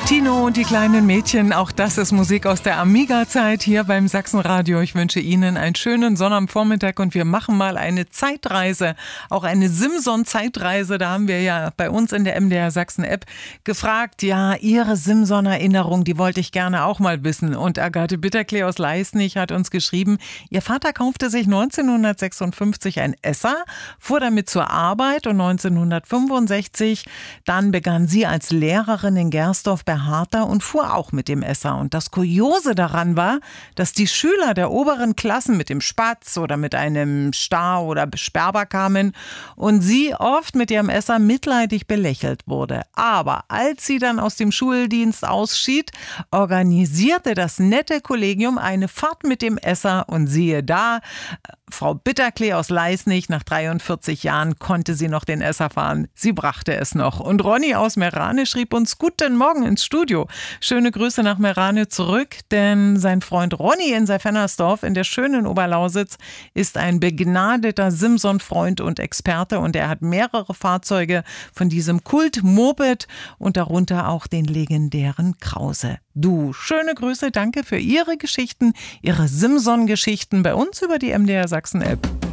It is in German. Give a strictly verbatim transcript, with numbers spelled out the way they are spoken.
Tino und die kleinen Mädchen, auch das ist Musik aus der Amiga-Zeit hier beim Sachsenradio. Ich wünsche Ihnen einen schönen Sonnabendvormittag und wir machen mal eine Zeitreise, auch eine Simson-Zeitreise. Da haben wir ja bei uns in der M D R Sachsen-App gefragt, ja, Ihre Simson-Erinnerung, die wollte ich gerne auch mal wissen. Und Agathe Bitterklee aus Leisnig hat uns geschrieben, ihr Vater kaufte sich neunzehnhundertsechsundfünfzig ein Esser, fuhr damit zur Arbeit und neunzehnhundertfünfundsechzig, dann begann sie als Lehrerin in Gersdorf bei Harter und fuhr auch mit dem Esser. Und das Kuriose daran war, dass die Schüler der oberen Klassen mit dem Spatz oder mit einem Star oder Sperber kamen und sie oft mit ihrem Esser mitleidig belächelt wurde. Aber als sie dann aus dem Schuldienst ausschied, organisierte das nette Kollegium eine Fahrt mit dem Esser und siehe da, Frau Bitterklee aus Leisnig, nach dreiundvierzig Jahren konnte sie noch den Esser fahren. Sie brachte es noch. Und Ronny aus Merane schrieb uns guten Morgen ins Studio. Schöne Grüße nach Merane zurück, denn sein Freund Ronny in Seifernersdorf in der schönen Oberlausitz ist ein begnadeter Simson-Freund und Experte und er hat mehrere Fahrzeuge von diesem Kult-Moped und darunter auch den legendären Krause. Du, schöne Grüße, danke für Ihre Geschichten, Ihre Simson-Geschichten bei uns über die M D R Sachsen-App.